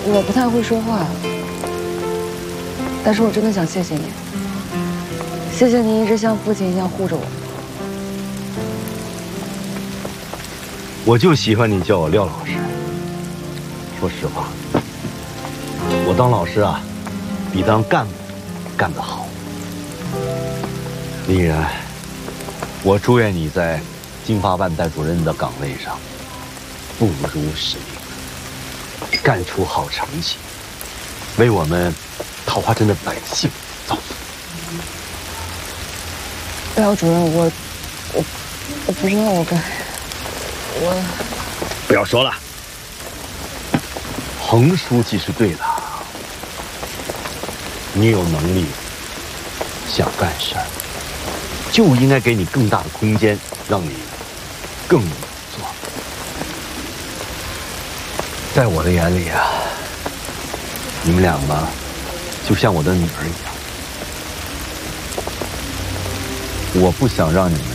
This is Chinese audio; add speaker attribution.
Speaker 1: 我不太会说话，但是我真的想谢谢你，谢谢你一直像父亲一样护着我。
Speaker 2: 我就喜欢你叫我廖老师。说实话，我当老师啊，比当干部干得好。李然，我祝愿你在经发办代主任的岗位上不辱使命，干出好成绩，为我们桃花镇的百姓造福。
Speaker 1: 廖主任，我不知道我
Speaker 2: 不要说了，彭书记是对的，你有能力想干事儿，就应该给你更大的空间，让你更有做。在我的眼里啊，你们两个就像我的女儿一样，我不想让你们